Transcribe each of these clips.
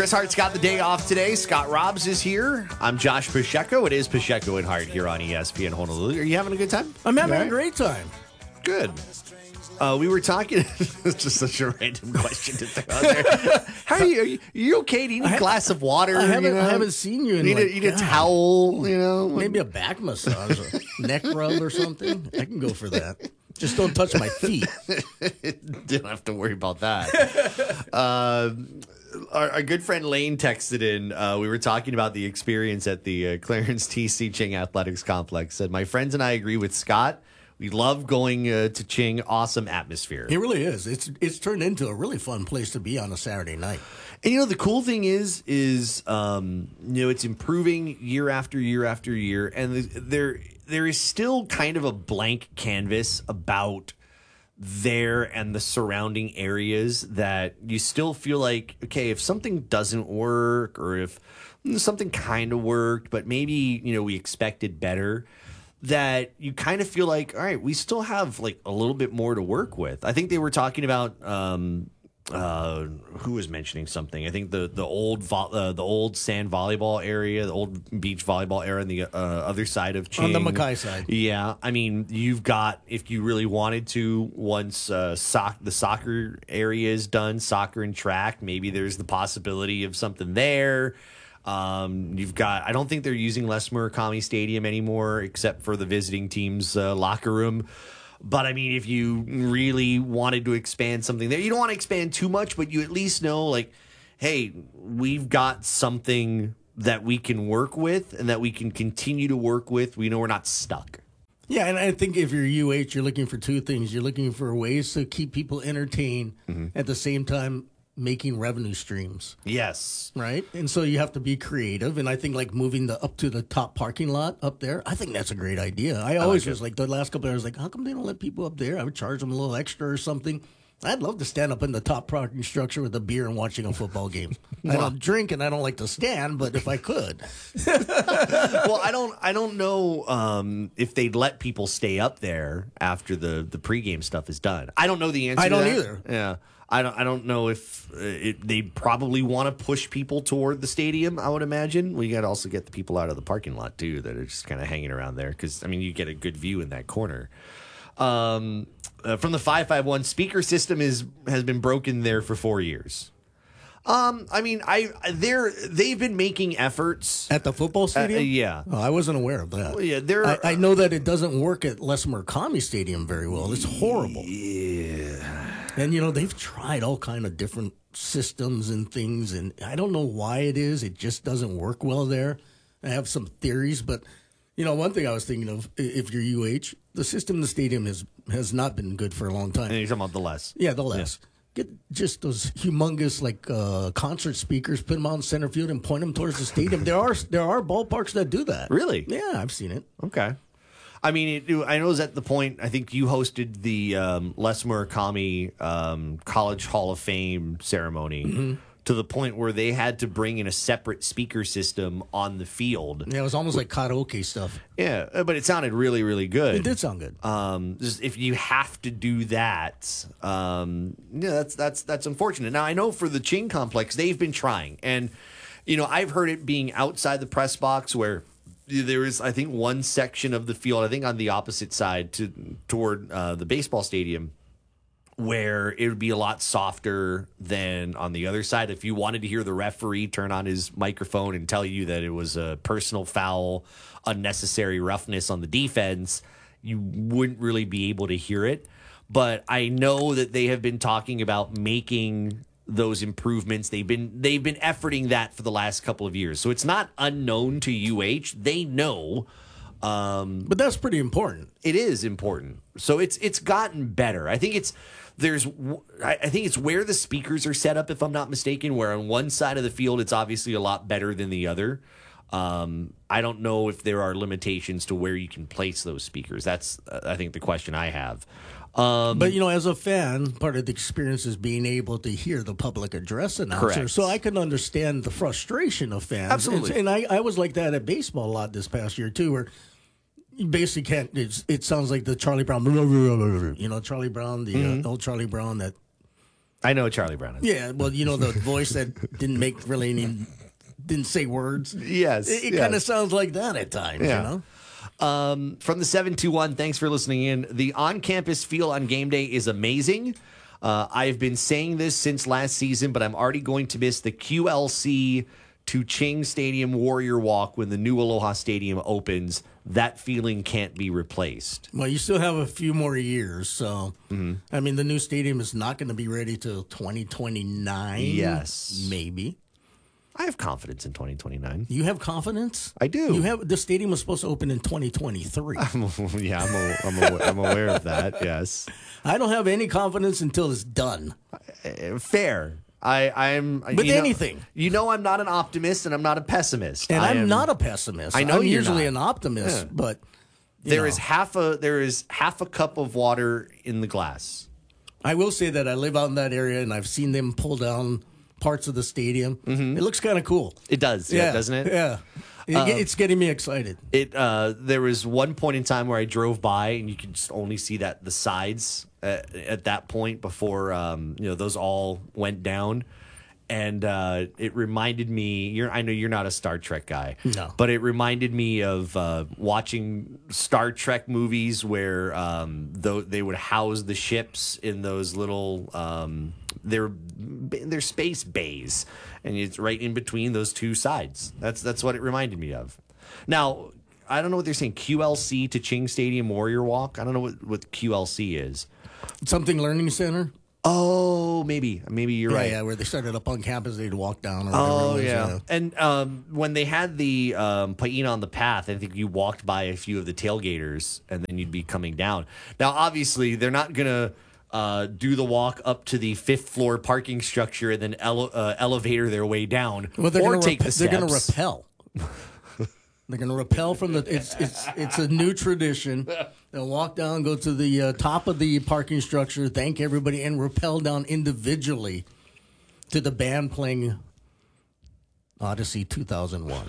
Chris Hart's got the day off today. Scott Robbs is here. I'm Josh Pacheco. It is Pacheco and Hart here on ESPN Honolulu. Are you having a good time? I'm having a great time. Good. We were talking. It's just such a random question to throw out there. How are you? Are you okay? Do you need a glass of water? I haven't seen you in you need a towel, Maybe a back massage, a neck rub or something. I can go for that. Just don't touch my feet. Don't have to worry about that. Our good friend Lane texted in. We were talking about the experience at the Clarence T.C. Ching Athletics Complex. Said, my friends and I agree with Scott. We love going to Ching. Awesome atmosphere. It really is. It's turned into a really fun place to be on a Saturday night. And the cool thing is it's improving year after year after year, and there is still kind of a blank canvas about there and the surrounding areas that you still feel like, okay, if something doesn't work or if something kind of worked, but maybe, we expected better, that you kind of feel like, all right, we still have like a little bit more to work with. I think they were talking about, who was mentioning something? I think the old sand volleyball area, the old beach volleyball area on the other side of Ching. On the Mackay side. Yeah. I mean, you've got, if you really wanted to, once the soccer area is done, soccer and track, maybe there's the possibility of something there. You've got, I don't think they're using Les Murakami Stadium anymore, except for the visiting team's locker room. But I mean, if you really wanted to expand something there, you don't want to expand too much, but you at least know, like, hey, we've got something that we can work with and that we can continue to work with. We know we're not stuck. Yeah, and I think if you're UH, you're looking for two things. You're looking for ways to keep people entertained at the same time making revenue streams. Yes. Right? And so you have to be creative. And I think like moving up to the top parking lot up there, I think that's a great idea. I always was like, the last couple of years, like, how come they don't let people up there? I would charge them a little extra or something. I'd love to stand up in the top parking structure with a beer and watching a football game. I don't drink and I don't like to stand, but if I could. Well, I don't know if they'd let people stay up there after the pregame stuff is done. I don't know the answer to that. I don't either. Yeah. I don't know if they probably want to push people toward the stadium, I would imagine. Well, you got to also get the people out of the parking lot, too, that are just kind of hanging around there. Because, I mean, you get a good view in that corner. From the 551, speaker system has been broken there for 4 years. I mean, they've been making efforts at the football stadium. Yeah, I wasn't aware of that. Well, yeah, I know that it doesn't work at Les Murakami Stadium very well. It's horrible. Yeah, and they've tried all kind of different systems and things, and I don't know why it is. It just doesn't work well there. I have some theories, but one thing I was thinking of, if you're UH, the system in the stadium has not been good for a long time. And you're talking about the Les. Yeah, the Les. Yeah. Get just those humongous concert speakers, put them out in center field and point them towards the stadium. There are ballparks that do that. Really? Yeah, I've seen it. Okay. I mean, I know it was at the point, I think you hosted the Les Murakami College Hall of Fame ceremony to the point where they had to bring in a separate speaker system on the field. Yeah, it was almost like karaoke stuff. Yeah, but it sounded really, really good. It did sound good. Just if you have to do that, that's unfortunate. Now, I know for the Ching complex, they've been trying. And, I've heard it being outside the press box where there is, I think, one section of the field, I think on the opposite side toward the baseball stadium, where it would be a lot softer than on the other side. If you wanted to hear the referee turn on his microphone and tell you that it was a personal foul, unnecessary roughness on the defense, you wouldn't really be able to hear it. But I know that they have been talking about making those improvements. They've been efforting that for the last couple of years. So it's not unknown to UH. They know. But that's pretty important. It is important. So it's gotten better. I think it's where the speakers are set up, if I'm not mistaken, where on one side of the field it's obviously a lot better than the other. I don't know if there are limitations to where you can place those speakers. That's I think the question I have. But as a fan, part of the experience is being able to hear the public address announcer. Correct. So I can understand the frustration of fans. Absolutely. And I was like that at baseball a lot this past year too, where you basically can't. It sounds like the Charlie Brown. Charlie Brown, the old Charlie Brown that I know Charlie Brown is. Yeah, well, you know the voice that didn't make really any, didn't say words. Yes. It kind of sounds like that at times, Yeah. you know? From the 721, thanks for listening in. The on-campus feel on game day is amazing. I've been saying this since last season, but I'm already going to miss the QLC to Ching Stadium Warrior Walk when the new Aloha Stadium opens. That feeling can't be replaced. Well, you still have a few more years, so I mean, the new stadium is not going to be ready till 2029. Yes. Maybe. I have confidence in 2029. You have confidence? I do. You have the stadium was supposed to open in 2023. Yeah, I'm aware of that. Yes, I don't have any confidence until it's done. fair. I'm With anything. I'm not an optimist and I'm not a pessimist. And I'm not a pessimist. I know I'm you're usually not. an optimist, but There is half a cup of water in the glass. I will say that I live out in that area and I've seen them pull down parts of the stadium. It looks kind of cool. It does, doesn't it? Yeah. It's getting me excited. There was one point in time where I drove by and you could just only see the sides at that point before those all went down, and it reminded me. I know you're not a Star Trek guy, no, but it reminded me of watching Star Trek movies where they would house the ships in those little they're space bays, and it's right in between those two sides. That's what it reminded me of. Now, I don't know what they're saying. QLC to Ching Stadium Warrior Walk. I don't know what QLC is. Something Learning Center. Oh, maybe you're right. Yeah, where they started up on campus, they'd walk down. Or Oh, whatever yeah. And when they had the Paina on the path, I think you walked by a few of the tailgaters, and then you'd be coming down. Now, obviously, they're not going to do the walk up to the 5th floor parking structure and then elevator their way down, Well, or take the steps. They're going to rappel. They're going to rappel from the. It's a new tradition. They'll walk down, go to the top of the parking structure, thank everybody, and rappel down individually to the band playing Odyssey 2001.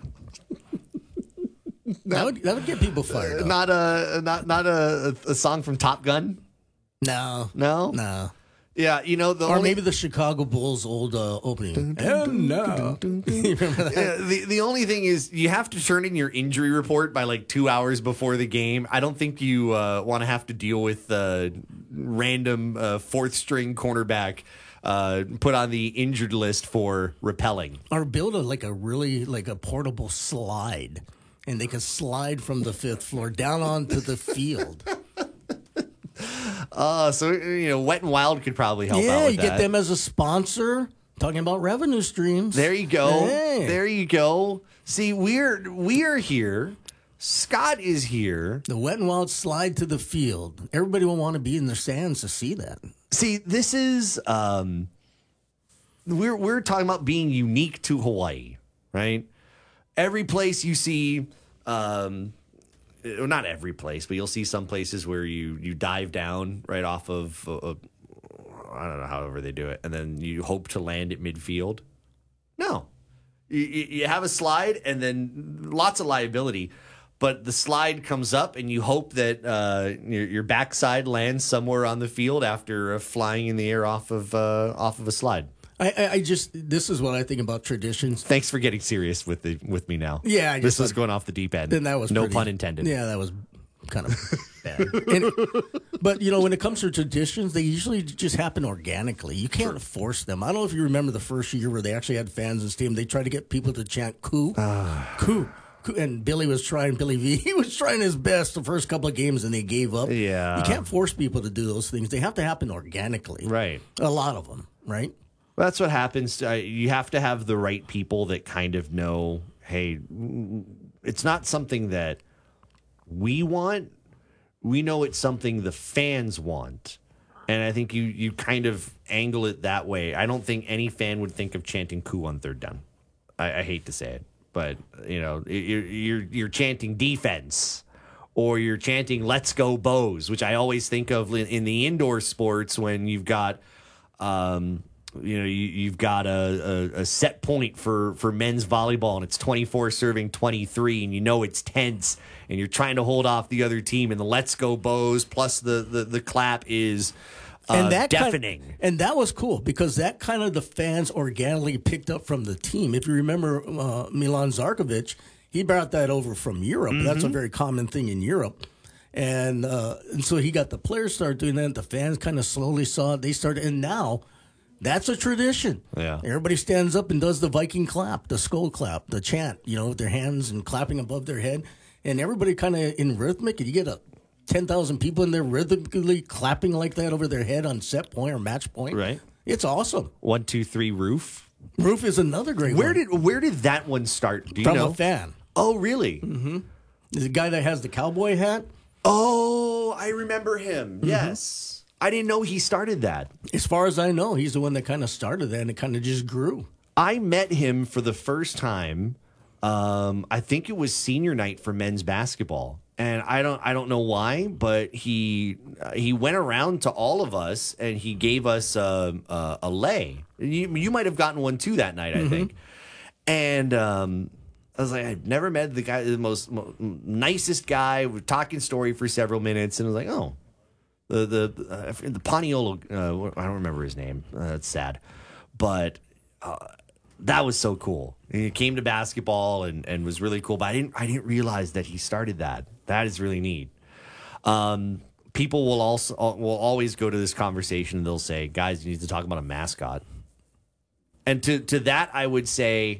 That would get people fired up. Not a song from Top Gun. No. Yeah, Maybe the Chicago Bulls' old opening. And now. You remember that? Yeah, the only thing is you have to turn in your injury report by like 2 hours before the game. I don't think you want to have to deal with random fourth string cornerback put on the injured list for rappelling. Or build a portable slide, and they can slide from the 5th floor down onto the field. So Wet and Wild could probably help out with Yeah, you that. get them as a sponsor. Talking about revenue streams. There you go. Hey. There you go. See, we are here. Scott is here. The Wet and Wild slide to the field. Everybody will want to be in the stands to see that. See, this is we're talking about being unique to Hawaii, right? Every place you see, not every place, but you'll see some places where you dive down right off of, I don't know, however they do it, and then you hope to land at midfield. No. You have a slide and then lots of liability, but the slide comes up and you hope that your backside lands somewhere on the field after flying in the air off of a slide. This is what I think about traditions. Thanks for getting serious with me now. Yeah, this was going off the deep end. Then that was no pun intended. Yeah, that was kind of bad. But when it comes to traditions, they usually just happen organically. You can't force them. I don't know if you remember the first year where they actually had fans in the stadium. They tried to get people to chant "Coup, coup." And Billy V, he was trying his best the first couple of games, and they gave up. Yeah, you can't force people to do those things. They have to happen organically. Right. A lot of them. Right. Well, that's what happens. You have to have the right people that kind of know, hey, it's not something that we want. We know it's something the fans want. And I think you kind of angle it that way. I don't think any fan would think of chanting "coup" on third down. I hate to say it, but you're chanting defense, or you're chanting "Let's go Bows," which I always think of in the indoor sports when you've got you've got a set point for men's volleyball, and it's 24 serving 23, and it's tense, and you're trying to hold off the other team, and the "Let's go Bows" plus the clap is And that deafening. And that was cool because that kind of the fans organically picked up from the team. If you remember Milan Zarkovic, he brought that over from Europe. That's a very common thing in Europe. And so he got the players started doing that. The fans kind of slowly saw it. They started, and now that's a tradition. Yeah. Everybody stands up and does the Viking clap, the skull clap, the chant, with their hands and clapping above their head. And everybody kind of in rhythmic, and you get 10,000 people in there rhythmically clapping like that over their head on set point or match point. Right. It's awesome. 1, 2, 3, Roof. Roof is another great Where one. did that one start? Do you From know? a fan. Oh, really? Mm-hmm. The guy that has the cowboy hat. Oh, I remember him. Yes. I didn't know he started that. As far as I know, he's the one that kind of started that, and it kind of just grew. I met him for the first time. I think it was senior night for men's basketball, and I don't know why, but he went around to all of us and he gave us a lei. You might have gotten one too that night, I think. And I was like, I've never met the guy, the most nicest guy. We're talking story for several minutes, and I was like, oh, the Paniolo. I don't remember his name. That's sad, but that was so cool. He came to basketball and was really cool. But I didn't realize that he started that. That is really neat. People will always go to this conversation and they'll say, guys, you need to talk about a mascot. And to that, I would say,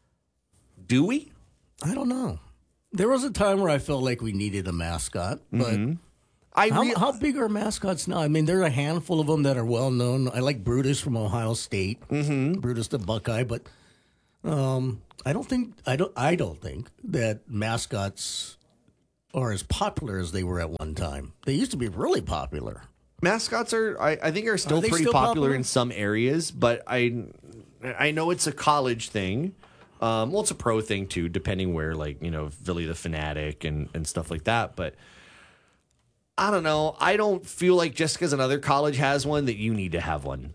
do we? I don't know. There was a time where I felt like we needed a mascot, but how big are mascots now? I mean, there are a handful of them that are well known. I like Brutus from Ohio State, Brutus the Buckeye, but I don't think that mascots are as popular as they were at one time. They used to be really popular. Mascots I think are still pretty still popular in some areas, but I know it's a college thing. Well, it's a pro thing too, depending where, Philly the Fanatic and stuff like that. But I don't know. I don't feel like just because another college has one that you need to have one.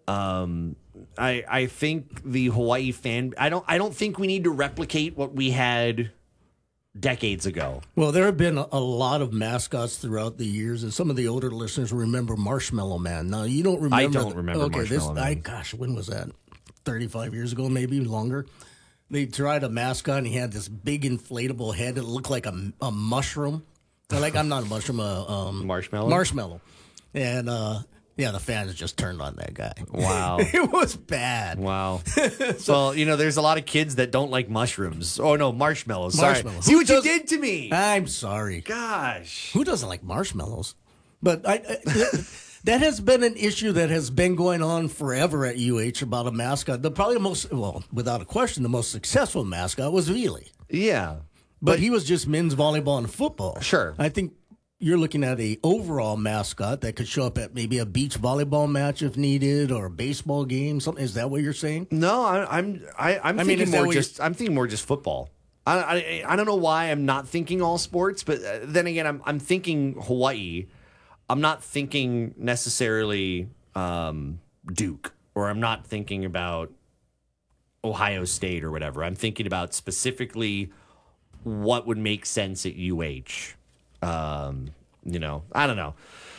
I think the Hawaii fan. I don't think we need to replicate what we had decades ago. Well, there have been a lot of mascots throughout the years, and some of the older listeners remember Marshmallow Man. Now, you don't remember. I don't remember Marshmallow Man. Gosh, when was that? 35 years ago, maybe longer. They tried a mascot, and he had this big inflatable head that looked like a mushroom. I'm not a mushroom, marshmallow. Marshmallow. And, the fans just turned on that guy. Wow. It was bad. Wow. Well, there's a lot of kids that don't like mushrooms. Oh, no, marshmallows. Sorry. Marshmallows. See what you did to me. I'm sorry. Gosh. Who doesn't like marshmallows? But that has been an issue that has been going on forever at UH about a mascot. Without a question, the most successful mascot was Vili. Yeah. But he was just men's volleyball and football. Sure. I think you're looking at a overall mascot that could show up at maybe a beach volleyball match if needed, or a baseball game. Something, is that what you're saying? No, I'm thinking more just. I'm thinking more just football. I don't know why I'm not thinking all sports, but then again, I'm thinking Hawaii. I'm not thinking necessarily Duke, or I'm not thinking about Ohio State or whatever. I'm thinking about specifically what would make sense at UH. I don't know.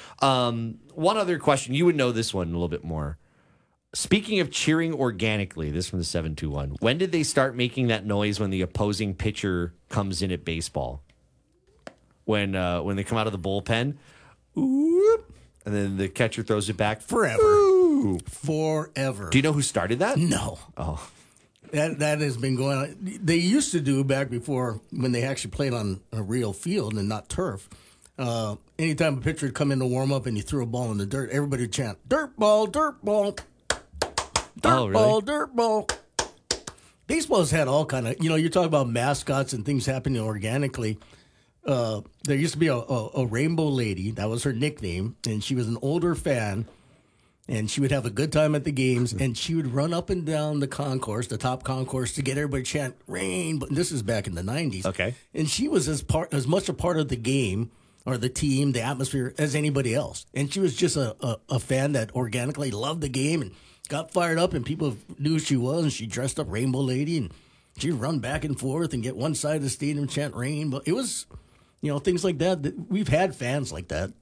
One other question. You would know this one a little bit more. Speaking of cheering organically, this from the 721. When did they start making that noise when the opposing pitcher comes in at baseball? When they come out of the bullpen, whoop, and then the catcher throws it back forever. Ooh. Forever. Do you know who started that? No. Oh. That has been going on. They used to do back before when they actually played on a real field and not turf. Anytime a pitcher would come in to warm up and you threw a ball in the dirt, everybody would chant, "Dirt ball, dirt ball, dirt ball, dirt ball." Baseball's had all kind of, you talk about mascots and things happening organically. There used to be a rainbow lady. That was her nickname, and she was an older fan. And she would have a good time at the games, and she would run up and down the concourse, the top concourse, to get everybody to chant "rain." But this is back in the 90s. Okay. And she was as much a part of the game or the team, the atmosphere, as anybody else. And she was just a fan that organically loved the game and got fired up, and people knew who she was. And she dressed up Rainbow Lady, and she'd run back and forth and get one side of the stadium and chant "rain." But it was, things like that. We've had fans like that.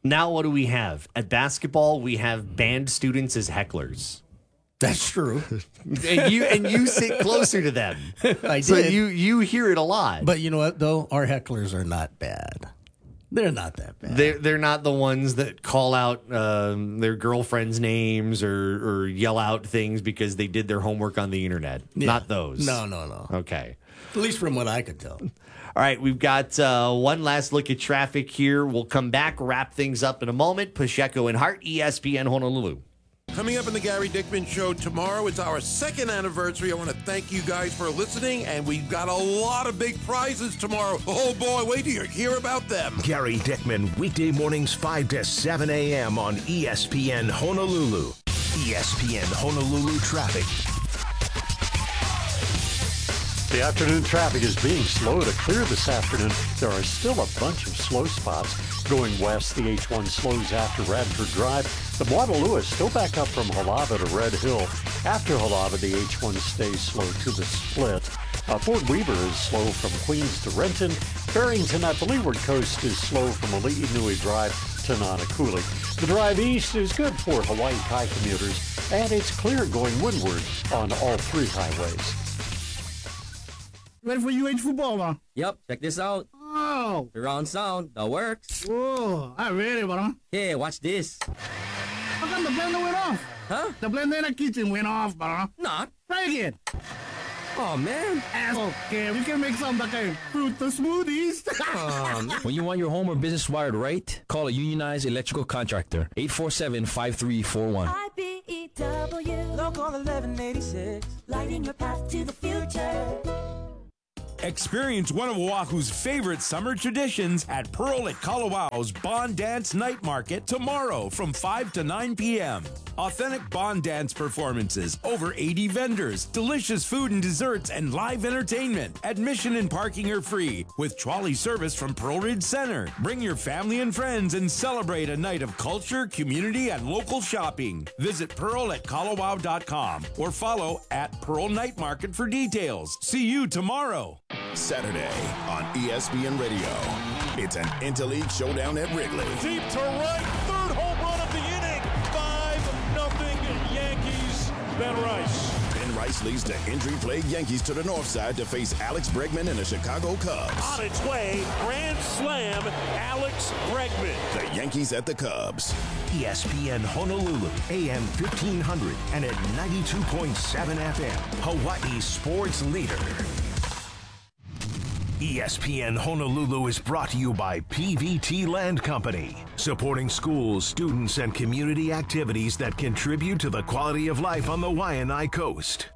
Now what do we have? At basketball, we have band students as hecklers. That's true. and you sit closer to them. I did. So you hear it a lot. But you know what, though? Our hecklers are not bad. They're not that bad. They're not the ones that call out their girlfriends' names or yell out things because they did their homework on the internet. Yeah. Not those. No. Okay. At least from what I could tell. All right, we've got one last look at traffic here. We'll come back, wrap things up in a moment. Pacheco and Hart, ESPN Honolulu. Coming up in the Gary Dickman Show tomorrow, it's our 2nd anniversary. I want to thank you guys for listening, and we've got a lot of big prizes tomorrow. Oh, boy, wait till you hear about them. Gary Dickman, weekday mornings 5 to 7 a.m. on ESPN Honolulu. ESPN Honolulu Traffic. The afternoon traffic is being slow to clear this afternoon. There are still a bunch of slow spots. Going west, the H1 slows after Radford Drive. The Waterloo is still back up from Halava to Red Hill. After Halava, the H1 stays slow to the split. Fort Weaver is slow from Queens to Renton. Barrington at the Leeward Coast is slow from Ali'i Nui Drive to Nanakuli. The drive east is good for Hawaii Kai commuters, and it's clear going windward on all 3 highways. Ready for UH football, man? Yep, check this out. Oh. Surround sound, that works. Whoa, I'm ready, bro. Hey, watch this. How come the blender went off? Huh? The blender in the kitchen went off, bro. Not. Try again. Oh, man. Okay, we can make some like a fruit smoothies. When you want your home or business wired right, call a unionized electrical contractor. 847-5341. IBEW Local 1186. Lighting your path to the future. Experience one of Oahu's favorite summer traditions at Pearl at Kalawau's Bond Dance Night Market tomorrow from 5 to 9 p.m. Authentic Bond Dance performances, over 80 vendors, delicious food and desserts, and live entertainment. Admission and parking are free with trolley service from Pearl Ridge Center. Bring your family and friends and celebrate a night of culture, community, and local shopping. Visit pearlatkalawau.com or follow at Pearl Night Market for details. See you tomorrow. Saturday on ESPN Radio. It's an Interleague showdown at Wrigley. Deep to right, 3rd home run of the inning. 5-0 Yankees. Ben Rice. Ben Rice leads the injury-plagued Yankees to the north side to face Alex Bregman and the Chicago Cubs. On its way, grand slam, Alex Bregman. The Yankees at the Cubs. ESPN Honolulu, AM 1500 and at 92.7 FM, Hawaii sports leader. ESPN Honolulu is brought to you by PVT Land Company, supporting schools, students, and community activities that contribute to the quality of life on the Waianae Coast.